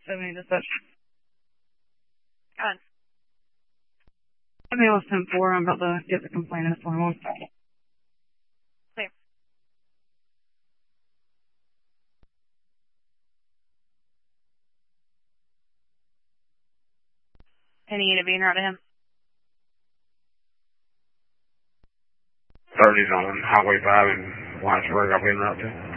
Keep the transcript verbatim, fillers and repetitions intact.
seventy dispatch. Go ahead. Email is ten four. I'm about to get the complaint in this one. Clear. Any unit being routed to him? thirties on Highway five in Whitesburg, I'll be in route to.